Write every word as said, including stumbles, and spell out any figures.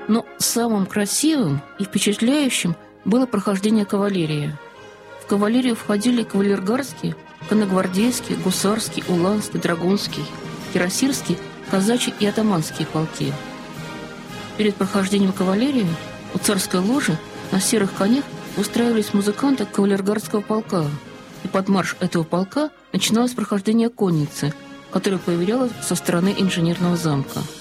Но самым красивым и впечатляющим было прохождение кавалерии. В кавалерию входили кавалергардский, конногвардейский, гусарский, уланский, драгунский, кирасирский, казачий и атаманские полки. Перед прохождением кавалерии у царской ложи на серых конях устраивались музыканты кавалергардского полка, и под марш этого полка начиналось прохождение конницы, которая появлялась со стороны инженерного замка.